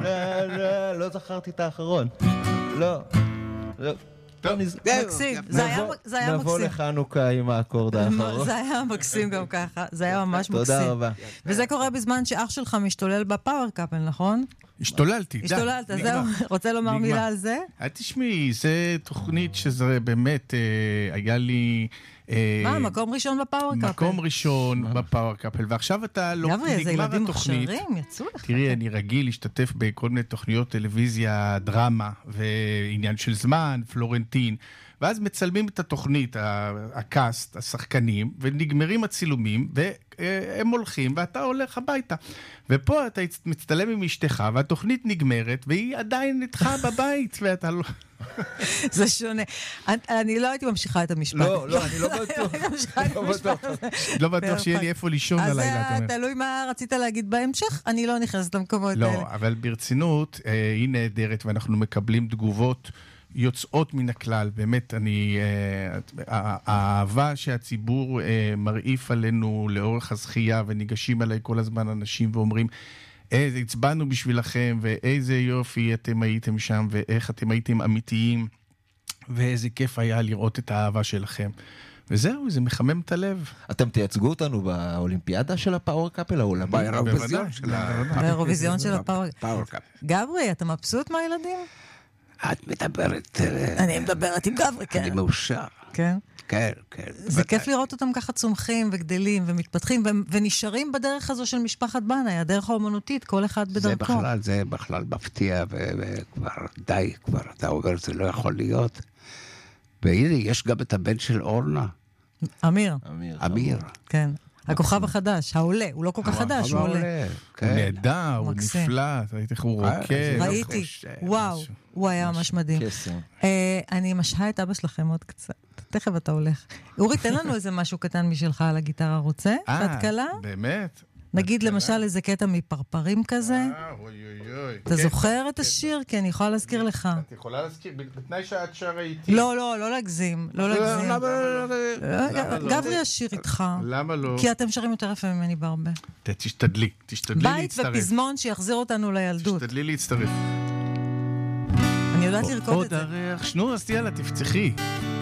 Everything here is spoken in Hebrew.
לא זכרתי את האחרון. לא. מקסים, זה היה מקסים. נבוא לחנוכה עם האקורד האחרון. זה היה מקסים גם ככה, זה היה ממש מקסים. תודה רבה. וזה קורה בזמן שאח שלך משתולל בפאוור קאפל, נכון? השתוללתי. השתוללת, זהו. רוצה לומר מילה על זה? תשמעי, זה תוכנית שזה באמת, היה לי... מה, מקום ראשון בפאוור קאפל? מקום ראשון בפאוור קאפל, ועכשיו אתה לא... גברי, איזה ילדים מוכשרים, יצאו לך. תראי, אני רגיל להשתתף בכל מיני תוכניות טלוויזיה, דרמה, ועניין של זמן, פלורנטין, ואז מצלמים את התוכנית, הקאסט, השחקנים, ונגמרים הצילומים, והם הולכים, ואתה הולך הביתה. ופה אתה מצטלם עם אשתך, והתוכנית נגמרת, והיא עדיין איתך בבית, ואתה לא... זה שונה. אני לא הייתי ממשיכה את המשפט. לא, אני לא בטוח. לא בטוח שיהיה לי איפה לישון הלילה. אז תלוי מה רצית להגיד בהמשך, אני לא נכנסת למקומות האלה. לא, אבל ברצינות, היא נהדרת, ואנחנו מקבלים תגובות יוצאות מן הכלל. באמת, האהבה שהציבור מרעיף עלינו לאורך הזכייה, וניגשים עליי כל הזמן אנשים ואומרים, הצבענו בשבילכם, ואיזה יופי אתם הייתם שם, ואיך אתם הייתם אמיתיים, ואיזה כיף היה לראות את האהבה שלכם. וזהו, זה מחמם את הלב. אתם תייצגו אותנו באולימפיאדה של הפאוור קאפל העולמי? באירוויזיון של הפאוור קאפל. גברי, אתה מבסוט מהילדים? את מדברת... אני מדברת עם גברי, כן. אני מאושר. כן? כן, כן. זה כיף לראות אותם ככה צומחים וגדלים ומתפתחים ונשארים בדרך הזו של משפחת בנאי, הדרך האומנותית, כל אחד בדרכו. זה בכלל מפתיע, וכבר די, כבר אתה אומר, זה לא יכול להיות. והנה, יש גם את הבן של אורנה. אמיר. כן. הכוכב החדש, העולה, הוא לא כל כך חדש, הוא עולה. הוא נהדר, הוא נפלא, ראיתי איך הוא רוקד. ראיתי, וואו, הוא היה ממש מדהים. אני משהה את אבא שלכם עוד קצת. תכף אתה הולך. אורי, תן לנו איזה משהו קטן משלך על הגיטרה, רוצה? בהתקלה? באמת? נגיד למשל איזה קטע מפרפרים כזה. אתה זוכר את השיר? כי אני יכולה להזכיר לך. את יכולה להזכיר, בתנאי שאת שרה איתי. לא להגזים. גברי השיר איתך. למה לא? כי אתם שרים יותר יפה ממני בהרבה. תשתדלי להצטרף. בית ופזמון שיחזיר אותנו לילדות. תשתדלי להצטרף. אני יודעת לרקוד את זה. עוד הריח, שנו, אז יאללה, תפצחי.